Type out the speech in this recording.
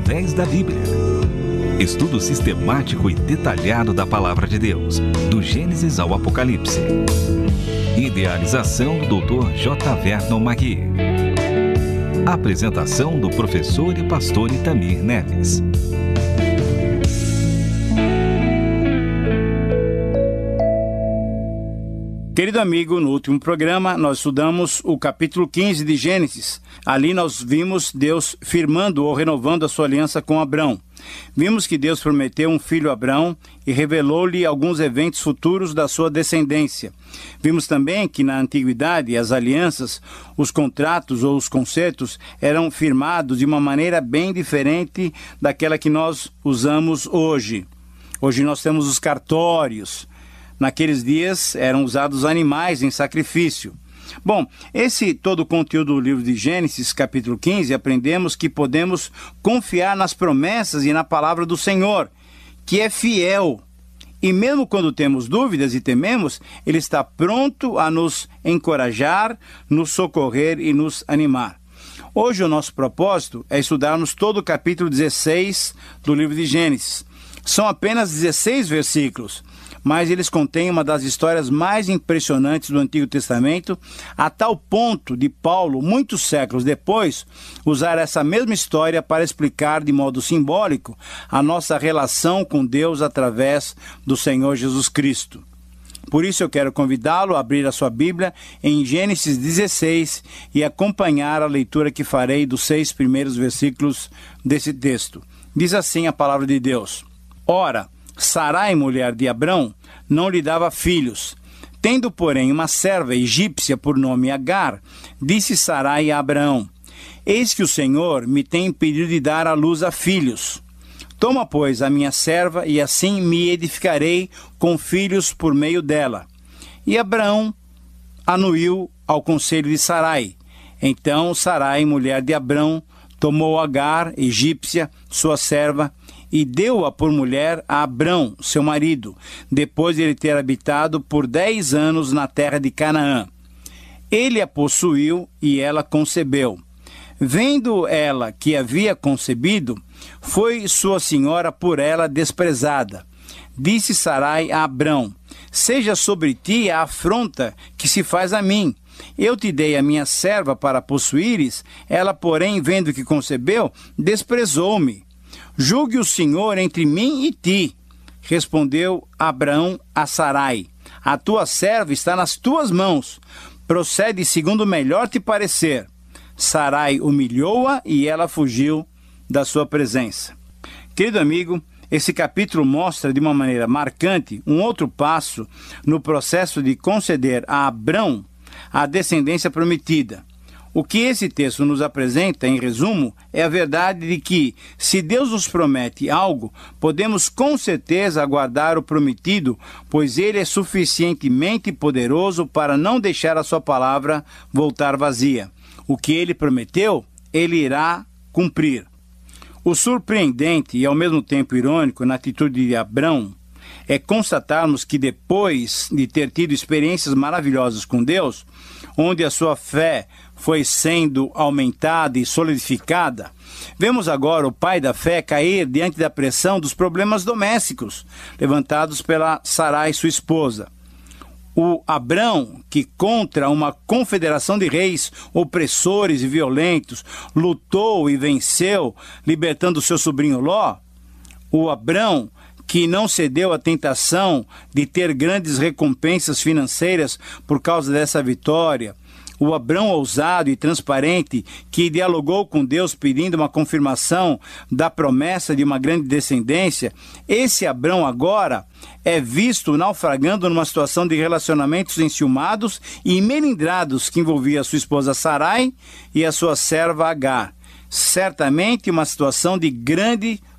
através da Bíblia. Estudo sistemático e detalhado da Palavra de Deus, do Gênesis ao Apocalipse. Idealização do Dr. J. Vernon Magui. Apresentação do professor e pastor Itamir Neves. Querido amigo, no último programa nós estudamos o capítulo 15 de Gênesis. Ali nós vimos Deus firmando ou renovando a sua aliança com Abrão. Vimos que Deus prometeu um filho a Abrão e revelou-lhe alguns eventos futuros da sua descendência. Vimos também que na antiguidade as alianças, os contratos ou os concertos eram firmados de uma maneira bem diferente daquela que nós usamos hoje. Hoje nós temos os cartórios. Naqueles dias eram usados animais em sacrifício. Bom, esse todo o conteúdo do livro de Gênesis, capítulo 15, aprendemos que podemos confiar nas promessas e na palavra do Senhor, que é fiel. E mesmo quando temos dúvidas e tememos, Ele está pronto a nos encorajar, nos socorrer e nos animar. Hoje o nosso propósito é estudarmos todo o capítulo 16 do livro de Gênesis. São apenas 16 versículos, mas eles contêm uma das histórias mais impressionantes do Antigo Testamento, a tal ponto de Paulo, muitos séculos depois, usar essa mesma história para explicar de modo simbólico a nossa relação com Deus através do Senhor Jesus Cristo. Por isso eu quero convidá-lo a abrir a sua Bíblia em Gênesis 16 e acompanhar a leitura que farei dos 6 primeiros versículos desse texto. Diz assim a palavra de Deus: Ora, Sarai, mulher de Abrão, não lhe dava filhos. Tendo, porém, uma serva egípcia por nome Agar, disse Sarai a Abraão: Eis que o Senhor me tem impedido de dar à luz a filhos. Toma, pois, a minha serva, e assim me edificarei com filhos por meio dela. E Abraão anuiu ao conselho de Sarai. Então Sarai, mulher de Abrão, tomou Agar, egípcia, sua serva, e deu-a por mulher a Abrão, seu marido, depois de ele ter habitado por 10 anos na terra de Canaã. Ele a possuiu e ela concebeu. Vendo ela que havia concebido, foi sua senhora por ela desprezada. Disse Sarai a Abrão: Seja sobre ti a afronta que se faz a mim. Eu te dei a minha serva para possuíres, ela, porém, vendo que concebeu, desprezou-me. Julgue o Senhor entre mim e ti. Respondeu Abraão a Sarai: A tua serva está nas tuas mãos. Procede segundo melhor te parecer. Sarai humilhou-a e ela fugiu da sua presença. Querido amigo, esse capítulo mostra de uma maneira marcante um outro passo no processo de conceder a Abrão a descendência prometida. O que esse texto nos apresenta, em resumo, é a verdade de que, se Deus nos promete algo, podemos com certeza aguardar o prometido, pois Ele é suficientemente poderoso para não deixar a sua palavra voltar vazia. O que Ele prometeu, Ele irá cumprir. O surpreendente e ao mesmo tempo irônico na atitude de Abrão é constatarmos que depois de ter tido experiências maravilhosas com Deus, onde a sua fé foi sendo aumentada e solidificada, vemos agora o pai da fé cair diante da pressão dos problemas domésticos levantados pela Sarai, sua esposa. O Abrão, que contra uma confederação de reis opressores e violentos, lutou e venceu, libertando seu sobrinho Ló. O Abrão, que não cedeu à tentação de ter grandes recompensas financeiras por causa dessa vitória. O Abrão ousado e transparente, que dialogou com Deus pedindo uma confirmação da promessa de uma grande descendência. Esse Abrão agora é visto naufragando numa situação de relacionamentos enciumados e melindrados que envolvia a sua esposa Sarai e a sua serva Agar. Certamente uma situação de grande